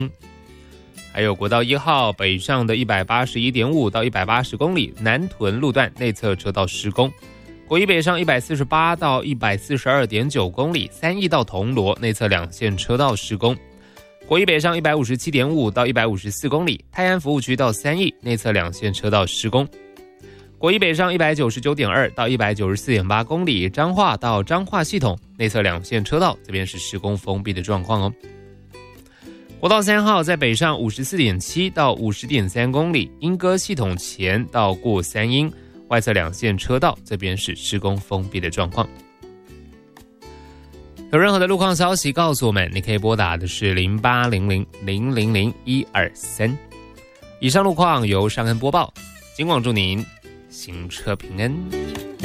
还有国道1号北上的 181.5 到180公里，南屯路段内侧车道施工。国一北上148到142.9公里，三义到铜锣内侧两线车道施工。国一北上157.5到154公里，泰安服务区到三义内侧两线车道施工。国一北上199.2到194.8公里，彰化到彰化系统内侧两线车道这边是施工封闭的状况哦。国道3号在北上54.7到50.3公里，莺歌系统前到过三莺外侧两线车道这边是施工封闭的状况。有任何的路况消息告诉我们，你可以拨打的是0800000123。以上路况由尚恩播报，今晚祝您行车平安。